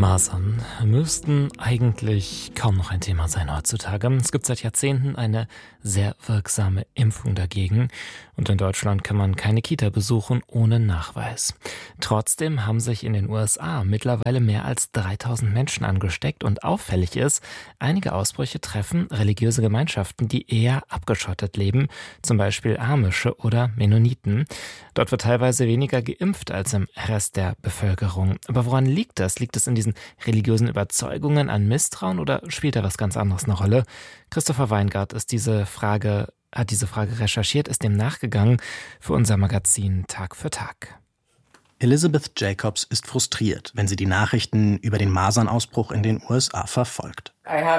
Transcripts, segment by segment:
Masern müssten eigentlich kaum noch ein Thema sein heutzutage. Es gibt seit Jahrzehnten eine sehr wirksame Impfung dagegen. Und in Deutschland kann man keine Kita besuchen ohne Nachweis. Trotzdem haben sich in den USA mittlerweile mehr als 3000 Menschen angesteckt. Und auffällig ist, einige Ausbrüche treffen religiöse Gemeinschaften, die eher abgeschottet leben, zum Beispiel Amische oder Mennoniten. Dort wird teilweise weniger geimpft als im Rest der Bevölkerung. Aber woran liegt das? Liegt es in diesen religiösen Überzeugungen, an Misstrauen oder spielt da was ganz anderes eine Rolle? Christopher Weingart hat diese Frage recherchiert, ist dem nachgegangen für unser Magazin Tag für Tag. Elizabeth Jacobs ist frustriert, wenn sie die Nachrichten über den Masernausbruch in den USA verfolgt.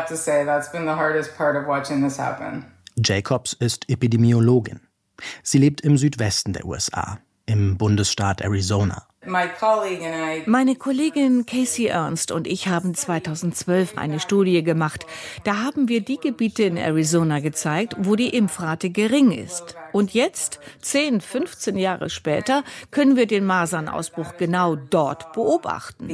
Jacobs ist Epidemiologin. Sie lebt im Südwesten der USA, im Bundesstaat Arizona. Meine Kollegin Casey Ernst und ich haben 2012 eine Studie gemacht. Da haben wir die Gebiete in Arizona gezeigt, wo die Impfrate gering ist. Und jetzt, 10, 15 Jahre später, können wir den Masernausbruch genau dort beobachten.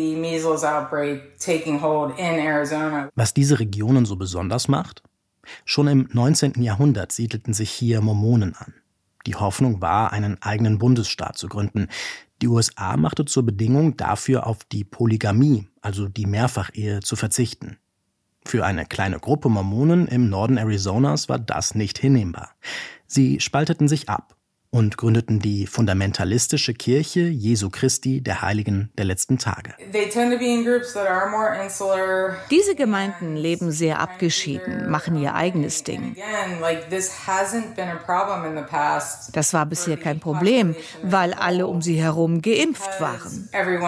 Was diese Regionen so besonders macht? Schon im 19. Jahrhundert siedelten sich hier Mormonen an. Die Hoffnung war, einen eigenen Bundesstaat zu gründen. Die USA machte zur Bedingung, dafür auf die Polygamie, also die Mehrfachehe, zu verzichten. Für eine kleine Gruppe Mormonen im Norden Arizonas war das nicht hinnehmbar. Sie spalteten sich ab und gründeten die fundamentalistische Kirche Jesu Christi der Heiligen der letzten Tage. Diese Gemeinden leben sehr abgeschieden, machen ihr eigenes Ding. Das war bisher kein Problem, weil alle um sie herum geimpft waren.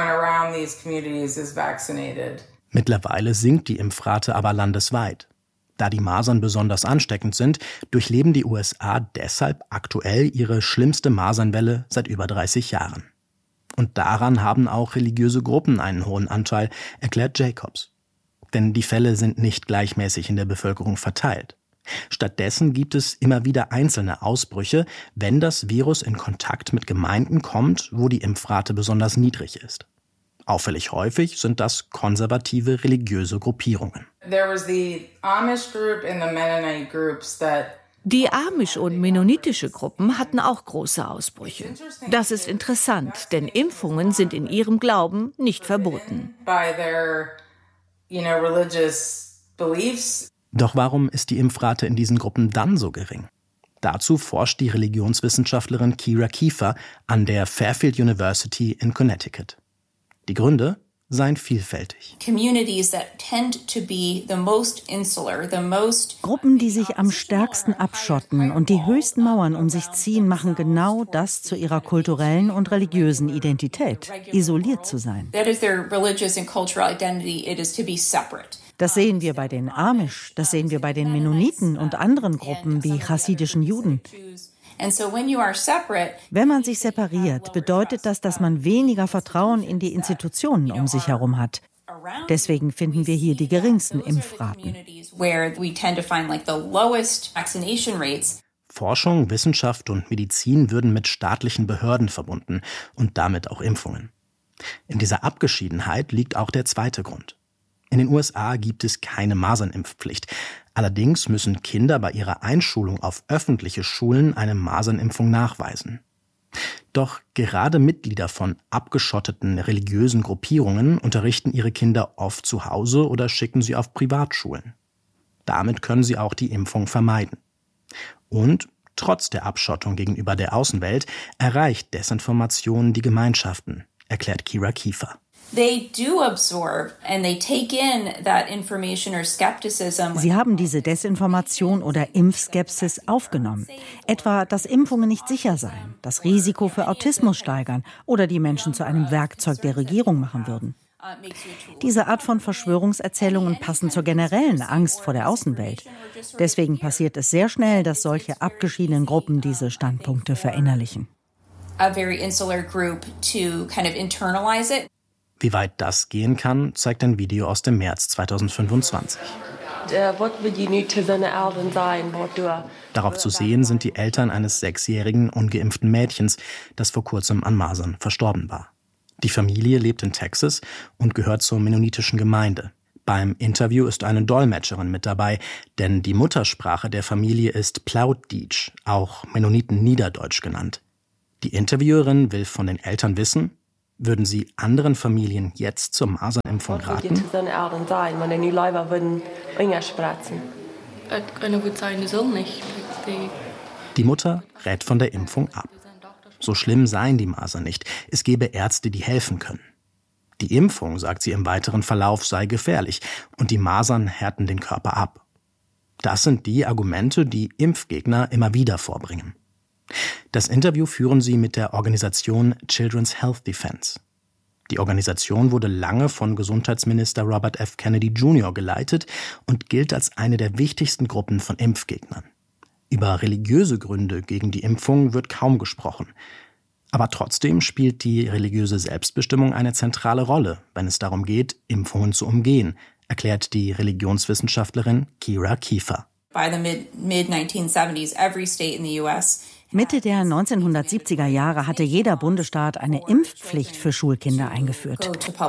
Mittlerweile sinkt die Impfrate aber landesweit. Da die Masern besonders ansteckend sind, durchleben die USA deshalb aktuell ihre schlimmste Masernwelle seit über 30 Jahren. Und daran haben auch religiöse Gruppen einen hohen Anteil, erklärt Jacobs. Denn die Fälle sind nicht gleichmäßig in der Bevölkerung verteilt. Stattdessen gibt es immer wieder einzelne Ausbrüche, wenn das Virus in Kontakt mit Gemeinden kommt, wo die Impfrate besonders niedrig ist. Auffällig häufig sind das konservative religiöse Gruppierungen. Die Amish- und mennonitische Gruppen hatten auch große Ausbrüche. Das ist interessant, denn Impfungen sind in ihrem Glauben nicht verboten. Doch warum ist die Impfrate in diesen Gruppen dann so gering? Dazu forscht die Religionswissenschaftlerin Kira Kiefer an der Fairfield University in Connecticut. Die Gründe seien vielfältig. Gruppen, die sich am stärksten abschotten und die höchsten Mauern um sich ziehen, machen genau das zu ihrer kulturellen und religiösen Identität, isoliert zu sein. Das sehen wir bei den Amish, das sehen wir bei den Mennoniten und anderen Gruppen wie chassidischen Juden. Wenn man sich separiert, bedeutet das, dass man weniger Vertrauen in die Institutionen um sich herum hat. Deswegen finden wir hier die geringsten Impfraten. Forschung, Wissenschaft und Medizin würden mit staatlichen Behörden verbunden und damit auch Impfungen. In dieser Abgeschiedenheit liegt auch der zweite Grund. In den USA gibt es keine Masernimpfpflicht. Allerdings müssen Kinder bei ihrer Einschulung auf öffentliche Schulen eine Masernimpfung nachweisen. Doch gerade Mitglieder von abgeschotteten religiösen Gruppierungen unterrichten ihre Kinder oft zu Hause oder schicken sie auf Privatschulen. Damit können sie auch die Impfung vermeiden. Und trotz der Abschottung gegenüber der Außenwelt erreicht Desinformation die Gemeinschaften, erklärt Kira Kiefer. Sie haben diese Desinformation oder Impfskepsis aufgenommen. Etwa, dass Impfungen nicht sicher seien, das Risiko für Autismus steigern oder die Menschen zu einem Werkzeug der Regierung machen würden. Diese Art von Verschwörungserzählungen passen zur generellen Angst vor der Außenwelt. Deswegen passiert es sehr schnell, dass solche abgeschiedenen Gruppen diese Standpunkte verinnerlichen. Wie weit das gehen kann, zeigt ein Video aus dem März 2025. Darauf zu sehen sind die Eltern eines 6-jährigen ungeimpften Mädchens, das vor kurzem an Masern verstorben war. Die Familie lebt in Texas und gehört zur mennonitischen Gemeinde. Beim Interview ist eine Dolmetscherin mit dabei, denn die Muttersprache der Familie ist Plautdietsch, auch Mennoniten-Niederdeutsch genannt. Die Interviewerin will von den Eltern wissen, würden sie anderen Familien jetzt zur Masernimpfung raten? Die Mutter rät von der Impfung ab. So schlimm seien die Masern nicht. Es gebe Ärzte, die helfen können. Die Impfung, sagt sie im weiteren Verlauf, sei gefährlich und die Masern härten den Körper ab. Das sind die Argumente, die Impfgegner immer wieder vorbringen. Das Interview führen sie mit der Organisation Children's Health Defense. Die Organisation wurde lange von Gesundheitsminister Robert F. Kennedy Jr. geleitet und gilt als eine der wichtigsten Gruppen von Impfgegnern. Über religiöse Gründe gegen die Impfung wird kaum gesprochen. Aber trotzdem spielt die religiöse Selbstbestimmung eine zentrale Rolle, wenn es darum geht, Impfungen zu umgehen, erklärt die Religionswissenschaftlerin Kira Kiefer. Mitte der 1970er Jahre hatte jeder Bundesstaat eine Impfpflicht für Schulkinder eingeführt.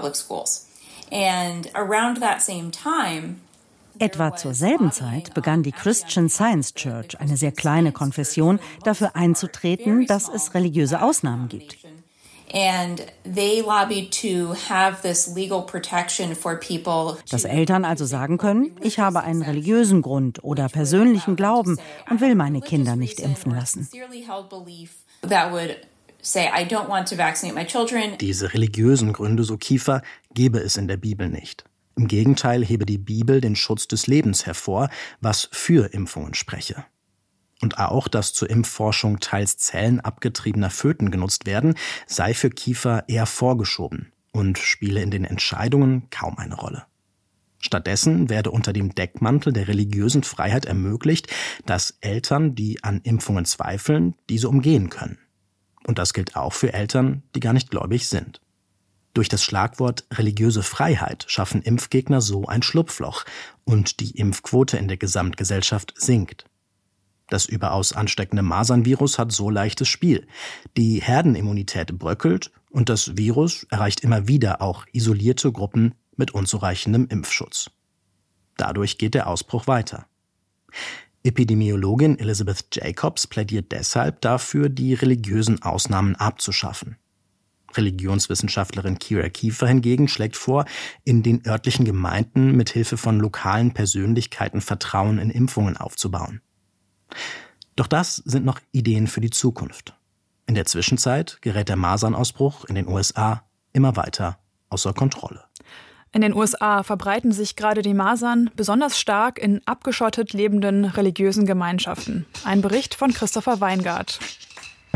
Etwa zur selben Zeit begann die Christian Science Church, eine sehr kleine Konfession, dafür einzutreten, dass es religiöse Ausnahmen gibt. Dass Eltern also sagen können, ich habe einen religiösen Grund oder persönlichen Glauben und will meine Kinder nicht impfen lassen. Diese religiösen Gründe, so Kiefer, gebe es in der Bibel nicht. Im Gegenteil hebe die Bibel den Schutz des Lebens hervor, was für Impfungen spreche. Und auch, dass zur Impfforschung teils Zellen abgetriebener Föten genutzt werden, sei für Kiefer eher vorgeschoben und spiele in den Entscheidungen kaum eine Rolle. Stattdessen werde unter dem Deckmantel der religiösen Freiheit ermöglicht, dass Eltern, die an Impfungen zweifeln, diese umgehen können. Und das gilt auch für Eltern, die gar nicht gläubig sind. Durch das Schlagwort religiöse Freiheit schaffen Impfgegner so ein Schlupfloch und die Impfquote in der Gesamtgesellschaft sinkt. Das überaus ansteckende Masernvirus hat so leichtes Spiel. Die Herdenimmunität bröckelt und das Virus erreicht immer wieder auch isolierte Gruppen mit unzureichendem Impfschutz. Dadurch geht der Ausbruch weiter. Epidemiologin Elizabeth Jacobs plädiert deshalb dafür, die religiösen Ausnahmen abzuschaffen. Religionswissenschaftlerin Kira Kiefer hingegen schlägt vor, in den örtlichen Gemeinden mit Hilfe von lokalen Persönlichkeiten Vertrauen in Impfungen aufzubauen. Doch das sind noch Ideen für die Zukunft. In der Zwischenzeit gerät der Masernausbruch in den USA immer weiter außer Kontrolle. In den USA verbreiten sich gerade die Masern besonders stark in abgeschottet lebenden religiösen Gemeinschaften. Ein Bericht von Christopher Weingart.